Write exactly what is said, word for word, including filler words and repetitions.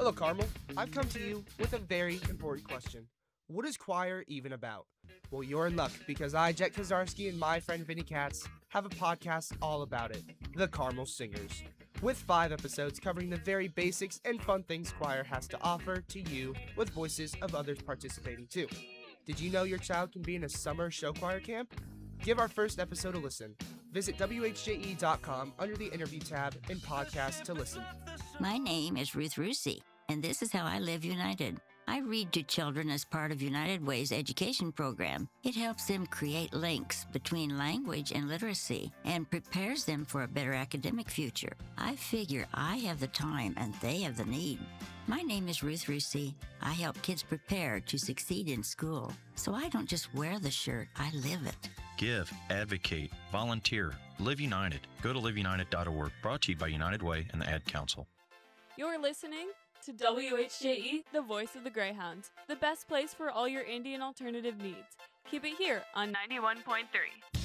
Hello, Carmel. I've come to you with a very important question. What is choir even about? Well, you're in luck because I, Jet Kazarski, and my friend Vinny Katz have a podcast all about it, The Carmel Singers, with five episodes covering the very basics and fun things choir has to offer to you with voices of others participating too. Did you know your child can be in a summer show choir camp? Give our first episode a listen. Visit W H J E dot com under the interview tab and podcast to listen. My name is Ruth Rusi, and this is how I live United. I read to children as part of United Way's education program. It helps them create links between language and literacy and prepares them for a better academic future. I figure I have the time and they have the need. My name is Ruth Rusi. I help kids prepare to succeed in school. So I don't just wear the shirt, I live it. Give, advocate, volunteer, Live United. Go to live united dot org. Brought to you by United Way and the Ad Council. You're listening to W H J E, the voice of the Greyhounds, the best place for all your Indian alternative needs. Keep it here on ninety-one point three.